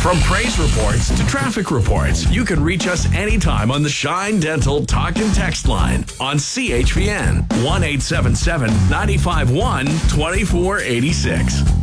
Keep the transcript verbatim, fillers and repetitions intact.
From praise reports to traffic reports, you can reach us anytime on the Shine Dental Talk and Text line on C H P N one eight seven seven, nine five one, two four eight six.